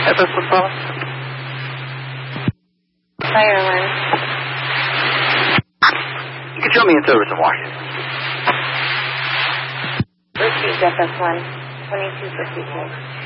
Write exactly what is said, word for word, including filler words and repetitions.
F S one calling? Fireline. You can show me in service in Washington. Received F S one, twenty-two fifty-two.